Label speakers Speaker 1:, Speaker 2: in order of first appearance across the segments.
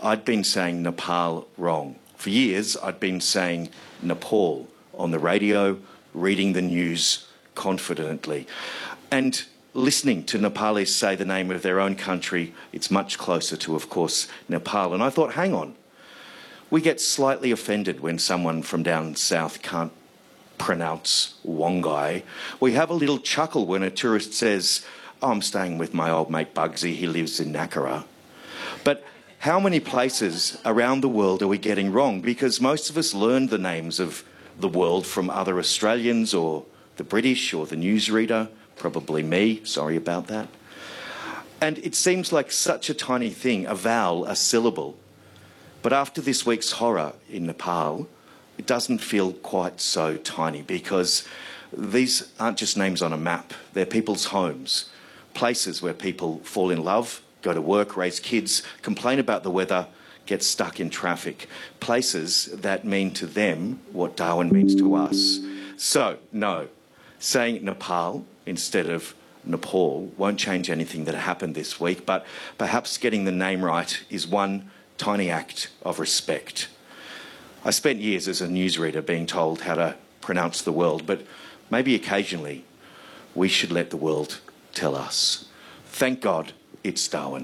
Speaker 1: I'd been saying Nepal wrong. For years, I'd been saying Nepal on the radio, reading the news confidently. And listening to Nepalis say the name of their own country, it's much closer to, of course, Nepal. And I thought, hang on, we get slightly offended when someone from down south can't pronounce Wongai. We have a little chuckle when a tourist says, oh, I'm staying with my old mate Bugsy, he lives in Nakara. But how many places around the world are we getting wrong? Because most of us learned the names of the world from other Australians or the British or the newsreader, probably me, sorry about that. And it seems like such a tiny thing, a vowel, a syllable. But after this week's horror in Nepal, it doesn't feel quite so tiny, because these aren't just names on a map, they're people's homes, places where people fall in love, go to work, raise kids, complain about the weather, get stuck in traffic. Places that mean to them what Darwin means to us. So, no, saying Nepal instead of Nepal won't change anything that happened this week, but perhaps getting the name right is one tiny act of respect. I spent years as a newsreader being told how to pronounce the world, but maybe occasionally we should let the world tell us. Thank God it's Darwin.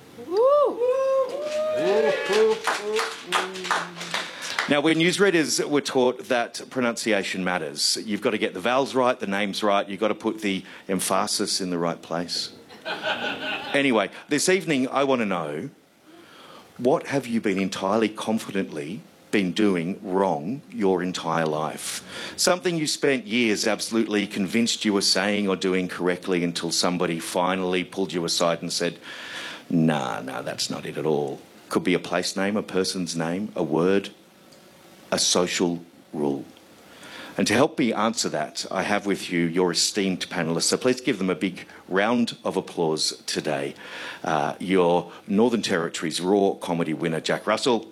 Speaker 1: Now, when newsreaders were taught that pronunciation matters, you've got to get the vowels right, the names right, you've got to put the emphasis in the right place. Anyway, this evening I want to know, what have you been entirely confidently been doing wrong your entire life? Something you spent years absolutely convinced you were saying or doing correctly until somebody finally pulled you aside and said, nah, that's not it at all. Could be a place name, a person's name, a word, a social rule. And to help me answer that, I have with you your esteemed panellists. So please give them a big round of applause today. Your Northern Territory's Raw Comedy winner, Jack Russell.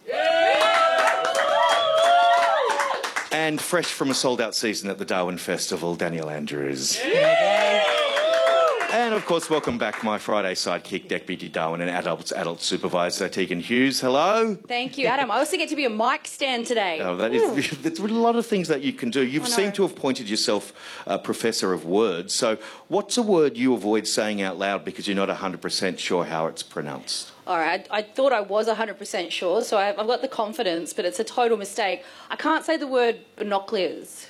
Speaker 1: And fresh from a sold-out season at the Darwin Festival, Daniel Andrews. And, of course, welcome back my Friday sidekick, Deputy Darwin and adult supervisor, Tegan Hughes. Hello.
Speaker 2: Thank you, Adam. I also get to be a mic stand today.
Speaker 1: Oh, there's a lot of things that you can do. You seem to have appointed yourself a professor of words. So what's a word you avoid saying out loud because you're not 100% sure how it's pronounced?
Speaker 2: All right, I thought I was 100% sure, so I've got the confidence, but it's a total mistake. I can't say the word binoculars.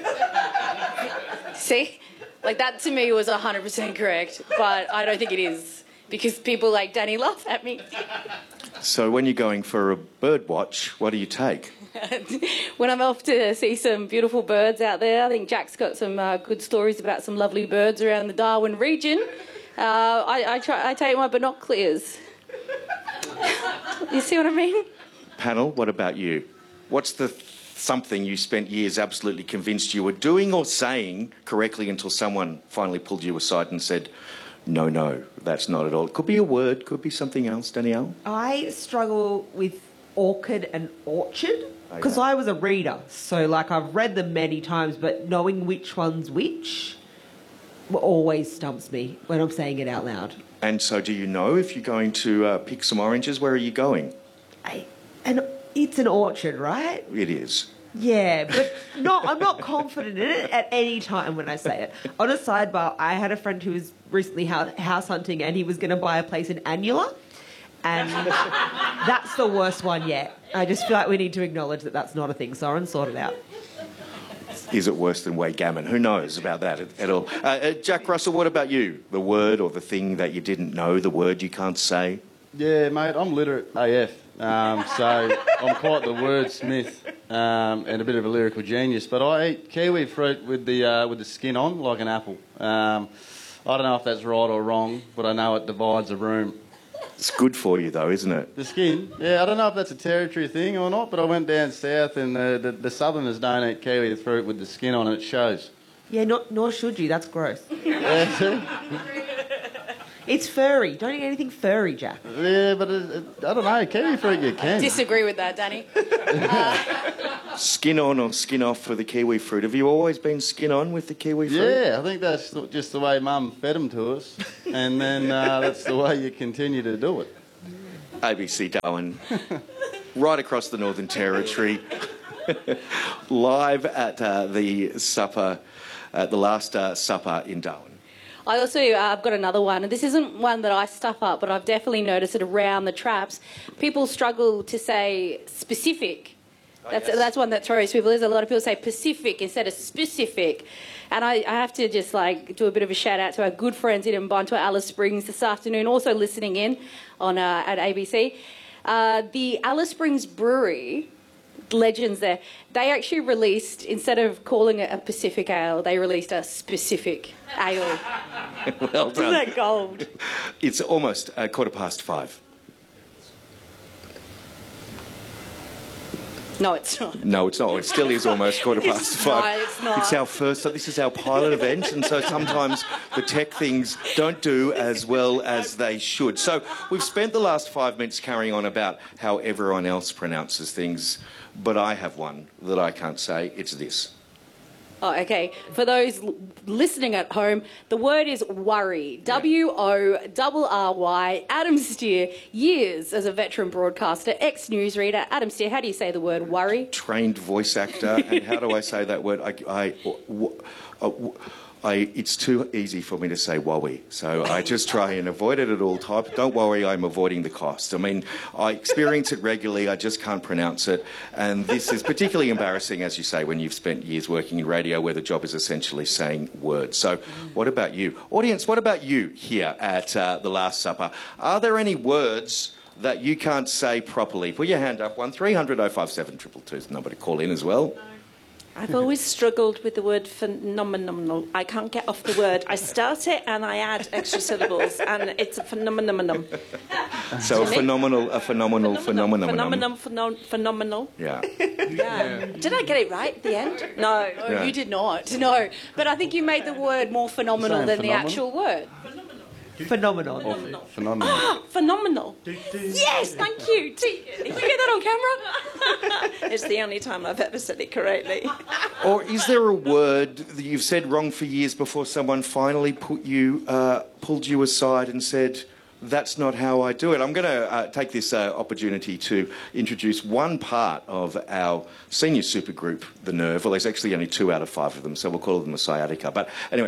Speaker 2: See? Like, that to me was 100% correct, but I don't think it is, because people like Danny laugh at me.
Speaker 1: So when you're going for a bird watch, what do you take?
Speaker 2: When I'm off to see some beautiful birds out there, I think Jack's got some good stories about some lovely birds around the Darwin region. I take my binoculars. You see what I mean?
Speaker 1: Panel, what about you? What's the something you spent years absolutely convinced you were doing or saying correctly until someone finally pulled you aside and said, no, that's not at all? It could be a word, could be something else. Danielle?
Speaker 3: I struggle with orchid and orchard because I was a reader. So, like, I've read them many times, but knowing which one's which always stumps me when I'm saying it out loud.
Speaker 1: And so do you know if you're going to pick some oranges? Where are you going?
Speaker 3: It's an orchard, right?
Speaker 1: It is.
Speaker 3: Yeah, but I'm not confident in it at any time when I say it. On a sidebar, I had a friend who was recently house hunting and he was going to buy a place in Annular, and that's the worst one yet. I just feel like we need to acknowledge that that's not a thing. Soren, sort it out.
Speaker 1: Is it worse than Waygammon? Who knows about that at all? Jack Russell, what about you? The word or the thing that you didn't know, the word you can't say?
Speaker 4: Yeah, mate, I'm literate AF. So I'm quite the wordsmith and a bit of a lyrical genius. But I eat kiwi fruit with the skin on, like an apple. I don't know if that's right or wrong, but I know it divides a room.
Speaker 1: It's good for you, though, isn't it?
Speaker 4: The skin? Yeah, I don't know if that's a territory thing or not, but I went down south and the southerners don't eat kiwi fruit with the skin on, and it shows.
Speaker 3: Yeah, nor should you. That's gross.
Speaker 4: Yeah, see?
Speaker 3: It's furry. Don't eat anything furry, Jack.
Speaker 4: Yeah, but I don't know. Kiwi fruit you can.
Speaker 2: Disagree with that, Danny.
Speaker 1: Skin on or skin off for the kiwi fruit. Have you always been skin on with the kiwi fruit?
Speaker 4: Yeah, I think that's just the way Mum fed them to us, and then that's the way you continue to do it.
Speaker 1: ABC Darwin, right across the Northern Territory, live at the supper, at the last supper in Darwin.
Speaker 2: I also, I've got another one, and this isn't one that I stuff up, but I've definitely noticed it around the traps. People struggle to say specific. That's one that throws people. There's a lot of people say Pacific instead of specific. And I have to just do a bit of a shout out to our good friends in Mbantua, Alice Springs this afternoon, also listening in on at ABC. The Alice Springs Brewery, legends there, they actually released, instead of calling it a Pacific Ale, they released a specific ale.
Speaker 1: Well done.
Speaker 2: Isn't that gold?
Speaker 1: It's almost 5:15.
Speaker 2: No, it's not.
Speaker 1: No, it's not. It still is almost 5:15.
Speaker 2: It's not, it's not.
Speaker 1: It's our first. This is our pilot event, and so sometimes the tech things don't do as well as they should. So we've spent the last 5 minutes carrying on about how everyone else pronounces things, but I have one that I can't say. It's this.
Speaker 2: Oh, okay. For those listening at home, the word is worry. W-O-R-R-Y. Adam Steer, years as a veteran broadcaster, ex-newsreader. Adam Steer, how do you say the word worry?
Speaker 1: Trained voice actor, and how do I say that word? It's too easy for me to say wowie, so I just try and avoid it at all times. Don't worry, I'm avoiding the cost. I mean, I experience it regularly, I just can't pronounce it, and this is particularly embarrassing, as you say, when you've spent years working in radio where the job is essentially saying words. So what about you? Audience, what about you here at The Last Supper? Are there any words that you can't say properly? Put your hand up. 1300 057 222 is the number to call in as well.
Speaker 5: I've always struggled with the word phenomenal. I can't get off the word. I start it and I add extra syllables, and it's a phenomenon.
Speaker 1: So a phenomenal.
Speaker 5: Phenomenal.
Speaker 1: Yeah.
Speaker 5: Did I get it right at the end? No.
Speaker 2: No,
Speaker 1: Yeah.
Speaker 2: you did not. No. But I think you made the word more phenomenal
Speaker 4: Saying
Speaker 2: than the
Speaker 4: phenomenal?
Speaker 2: actual word.
Speaker 3: Phenomenal.
Speaker 4: Phenomenal.
Speaker 5: Phenomenal. Yes, thank you. Did you get that on camera? It's the only time I've ever said it correctly.
Speaker 1: Or is there a word that you've said wrong for years before someone finally pulled you aside and said, that's not how I do it? I'm going to take this opportunity to introduce one part of our senior supergroup, the Nerve. Well, there's actually only 2 out of 5 of them, so we'll call them the sciatica. But anyway,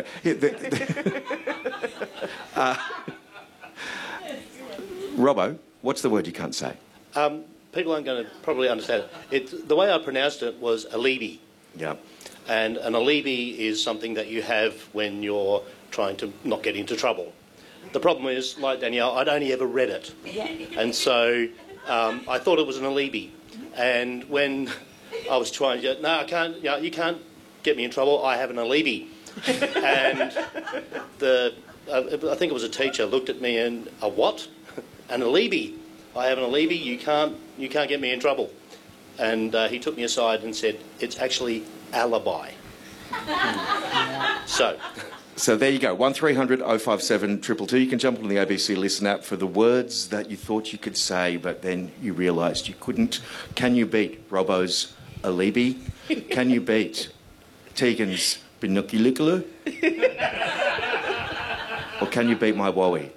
Speaker 1: Robbo, what's the word you can't say?
Speaker 6: People aren't going to probably understand it. The way I pronounced it was alibi.
Speaker 1: Yeah.
Speaker 6: And an alibi is something that you have when you're trying to not get into trouble. The problem is, like Danielle, I'd only ever read it. And so I thought it was an alibi. And when I was trying to, no, I can't, you can't get me in trouble, I have an alibi. And I think it was a teacher looked at me and, a what? An alibi. I have an alibi, you can't get me in trouble. And he took me aside and said, it's actually alibi. So
Speaker 1: there you go, 1300 057 222. You can jump on the ABC Listen app for the words that you thought you could say, but then you realised you couldn't. Can you beat Robbo's alibi? Can you beat Tegan's binocular? Or can you beat my wowie?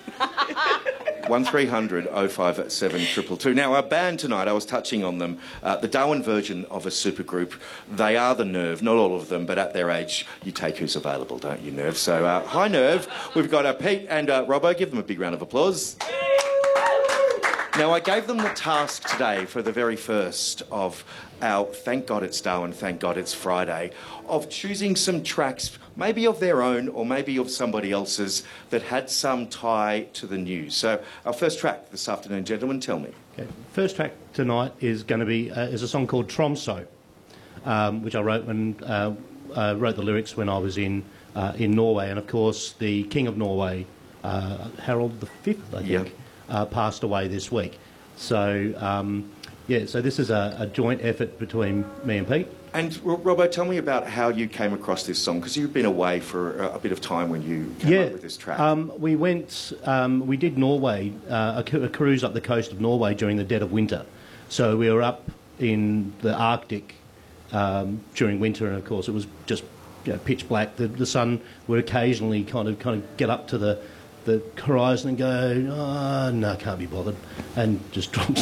Speaker 1: 1300 057 222. Now, our band tonight, I was touching on them, the Darwin version of a supergroup. They are the Nerve, not all of them, but at their age, you take who's available, don't you, Nerve? So, hi, Nerve. We've got Pete and Robbo. Give them a big round of applause. Now, I gave them the task today for the very first of our Thank God It's Darwin, Thank God It's Friday, of choosing some tracks, maybe of their own or maybe of somebody else's, that had some tie to the news. So our first track this afternoon, gentlemen, tell me.
Speaker 7: Okay. First track tonight is going to be is a song called Tromso, which I wrote when wrote the lyrics when I was in Norway, and of course the King of Norway, Harald V, I think, passed away this week. So so this is a joint effort between me and Pete.
Speaker 1: And Robbo, tell me about how you came across this song, because you've been away for a bit of time when you came up with this track.
Speaker 7: We did Norway, a cruise up the coast of Norway during the dead of winter. So we were up in the Arctic during winter, and of course it was just pitch black. The sun would occasionally kind of get up to the the horizon and go, oh, no, can't be bothered, and just drops